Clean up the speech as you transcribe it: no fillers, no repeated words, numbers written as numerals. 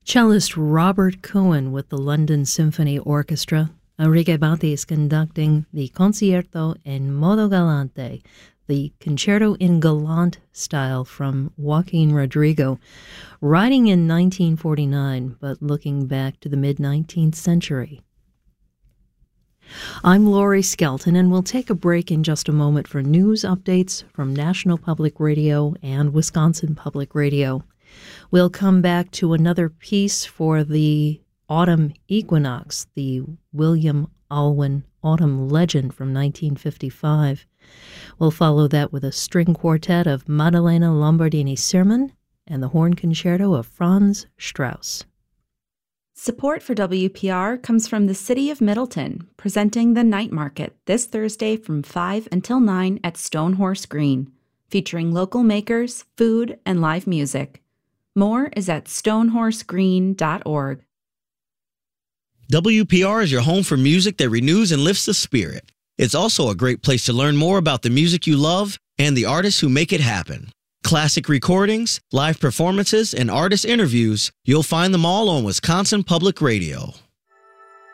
Cellist Robert Cohen with the London Symphony Orchestra. Enrique Banti is conducting the Concierto en Modo Galante, the Concerto in Galant style from Joaquin Rodrigo, writing in 1949, but looking back to the mid-19th century. I'm Laurie Skelton, and we'll take a break in just a moment for news updates from National Public Radio and Wisconsin Public Radio. We'll come back to another piece for the autumn equinox, the William Alwyn Autumn Legend from 1955. We'll follow that with a string quartet of Maddalena Lombardini Sermon and the horn concerto of Franz Strauss. Support for WPR comes from the City of Middleton, presenting the Night Market this Thursday from 5 until 9 at Stonehorse Green, featuring local makers, food, and live music. More is at stonehorsegreen.org. WPR is your home for music that renews and lifts the spirit. It's also a great place to learn more about the music you love and the artists who make it happen. Classic recordings, live performances, and artist interviews, you'll find them all on Wisconsin Public Radio.